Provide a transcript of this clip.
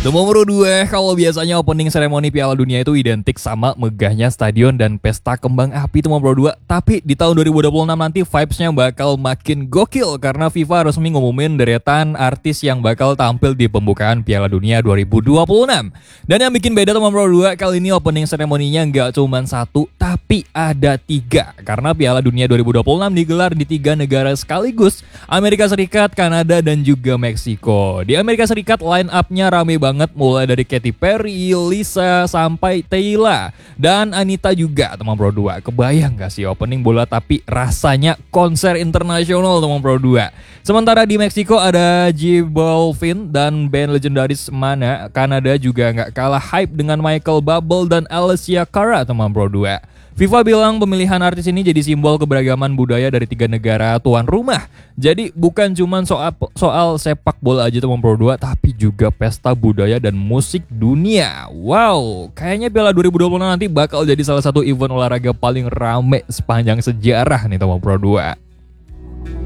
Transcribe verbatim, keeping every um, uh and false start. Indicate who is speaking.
Speaker 1: Teman Pro dua, kalau biasanya opening seremoni Piala Dunia itu identik sama megahnya stadion dan pesta kembang api Teman Pro dua. Tapi di tahun dua ribu dua puluh enam nanti vibes-nya bakal makin gokil karena FIFA resmi ngumumin deretan artis yang bakal tampil di pembukaan Piala Dunia dua ribu dua puluh enam. Dan yang bikin beda Teman Pro dua, kali ini opening seremoninya nggak cuma satu, tapi ada tiga. Karena Piala Dunia dua ribu dua puluh enam digelar di tiga negara sekaligus, Amerika Serikat, Kanada, dan juga Meksiko. Di Amerika Serikat line up-nya rame banget. banget mulai dari Katy Perry, Lisa, sampai Taylor dan Anita juga Teman Pro dua. Kebayang gak sih opening bola tapi rasanya konser internasional Teman Pro dua. Sementara di Meksiko ada J Balvin dan band legendaris Mana. Kanada juga gak kalah hype dengan Michael Bublé dan Alessia Cara Teman Pro dua. FIFA bilang pemilihan artis ini jadi simbol keberagaman budaya dari tiga negara tuan rumah. Jadi bukan cuma soal soal sepak bola aja Teman Pro dua, tapi juga pesta budaya dan musik dunia. Wow, kayaknya Piala dua ribu dua puluh nanti bakal jadi salah satu event olahraga paling rame sepanjang sejarah nih Teman Pro dua.